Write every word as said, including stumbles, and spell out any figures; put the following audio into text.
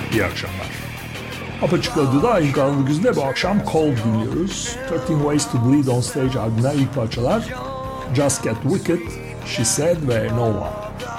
İyi akşamlar. Apaçık Radyo'da Ayın Karanlık Yüzü'nde bu akşam Cold dinliyoruz. thirteen Ways to Bleed on Stage albümünden ilk parçalar Just Get Wicked, She Said ve No One.